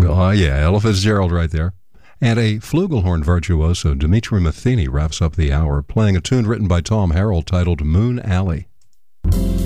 Yeah, Ella Fitzgerald right there. And a flugelhorn virtuoso, Dimitri Matheny, wraps up the hour, playing a tune written by Tom Harrell titled Moon Alley.